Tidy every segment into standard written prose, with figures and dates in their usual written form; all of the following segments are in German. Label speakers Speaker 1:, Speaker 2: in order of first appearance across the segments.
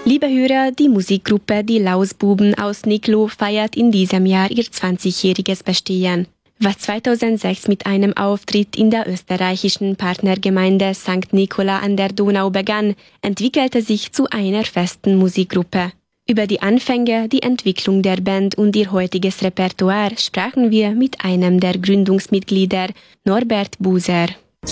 Speaker 1: Liebe Hörer, die Musikgruppe Die Lausbuben aus Niklo feiert in diesem Jahr ihr 20-jähriges Bestehen. Was 2006 mit einem Auftritt in der österreichischen Partnergemeinde St. Nicola an der Donau begann, entwickelte sich zu einer festen Musikgruppe. Über die Anfänge, die Entwicklung der Band und ihr heutiges Repertoire sprachen wir mit einem der Gründungsmitglieder, Norbert Buser.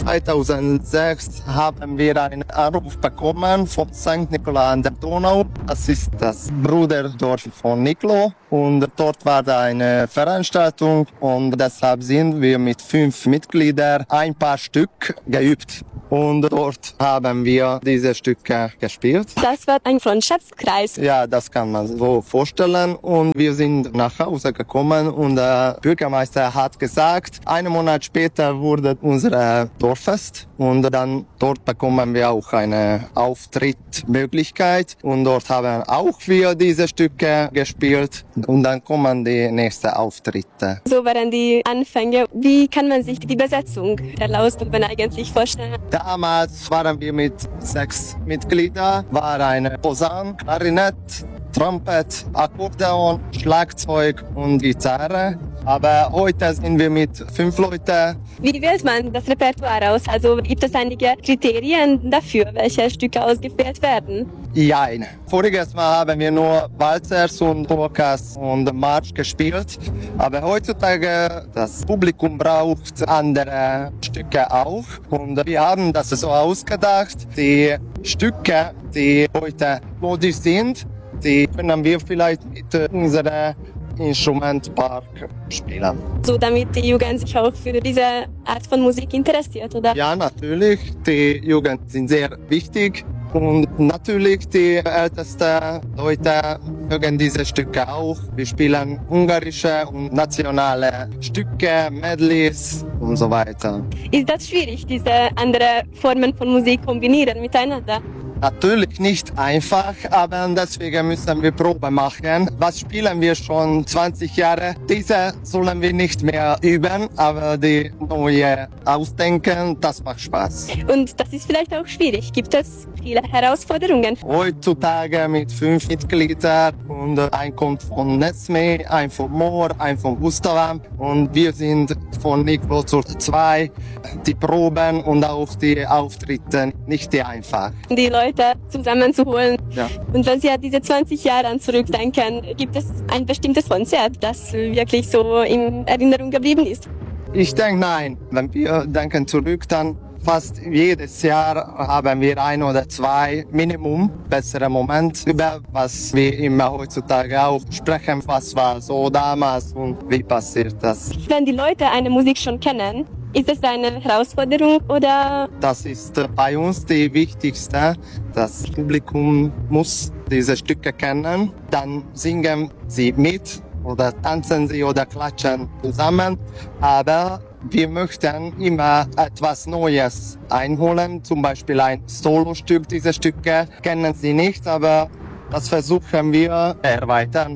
Speaker 2: 2006 haben wir einen Anruf bekommen von St. Nicola an der Donau. Das ist das Bruderdorf von Niklo. Und dort war da eine Veranstaltung und deshalb sind wir mit 5 Mitgliedern ein paar Stück geübt. Und dort haben wir diese Stücke gespielt.
Speaker 1: Das war ein Freundschaftskreis.
Speaker 2: Ja, das kann man so vorstellen. Und wir sind nach Hause gekommen und der Bürgermeister hat gesagt, einen Monat später wurde unser Dorffest und dann dort bekommen wir auch eine Auftrittmöglichkeit und dort haben auch wir diese Stücke gespielt und dann kommen die nächsten Auftritte.
Speaker 1: So waren die Anfänge. Wie kann man sich die Besetzung der Lausbuben eigentlich vorstellen?
Speaker 2: Damals waren wir mit 6 Mitgliedern, war eine Posaun, Klarinett, Trompet, Akkordeon, Schlagzeug und Gitarre. Aber heute sind wir mit 5 Leuten.
Speaker 1: Wie wählt man das Repertoire aus? Also gibt es einige Kriterien dafür, welche Stücke ausgewählt werden?
Speaker 2: Nein. Voriges Mal haben wir nur Walzers und Polkas und Marsch gespielt. Aber heutzutage, das Publikum braucht andere Stücke auch. Und wir haben das so ausgedacht. Die Stücke, die heute modisch sind, die können wir vielleicht mit unserem Instrumentpark spielen.
Speaker 1: So damit die Jugend sich auch für diese Art von Musik interessiert, oder?
Speaker 2: Ja, natürlich. Die Jugend sind sehr wichtig. Und natürlich die ältesten Leute mögen diese Stücke auch. Wir spielen ungarische und nationale Stücke, Medleys und so weiter.
Speaker 1: Ist das schwierig, diese anderen Formen von Musik kombinieren miteinander?
Speaker 2: Natürlich nicht einfach, aber deswegen müssen wir Probe machen. Was spielen wir schon 20 Jahre? Diese sollen wir nicht mehr üben, aber die neue ausdenken, das macht Spaß.
Speaker 1: Und das ist vielleicht auch schwierig. Gibt es viele Herausforderungen?
Speaker 2: Heutzutage mit 5 Mitgliedern und ein kommt von Nesme, ein von Moor, ein von Gustav und wir sind von Niklo zu 2. Die Proben und auch die Auftritte nicht einfach.
Speaker 1: Die Leute zusammenzuholen.
Speaker 2: Ja.
Speaker 1: Und wenn Sie an diese 20 Jahre zurückdenken, gibt es ein bestimmtes Konzert, das wirklich so in Erinnerung geblieben ist?
Speaker 2: Ich denke nein. Wenn wir denken zurück, dann fast jedes Jahr haben wir 1 oder 2 Minimum bessere Momente, über was wir immer heutzutage auch sprechen, was war so damals und wie passiert das.
Speaker 1: Wenn die Leute eine Musik schon kennen, ist es eine Herausforderung oder?
Speaker 2: Das ist bei uns die wichtigste. Das Publikum muss diese Stücke kennen, dann singen sie mit oder tanzen sie oder klatschen zusammen, aber wir möchten immer etwas Neues einholen, zum Beispiel ein Solostück. Diese Stücke kennen Sie nicht, aber das versuchen wir erweitern.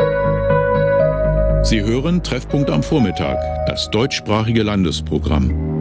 Speaker 3: Sie hören Treffpunkt am Vormittag, das deutschsprachige Landesprogramm.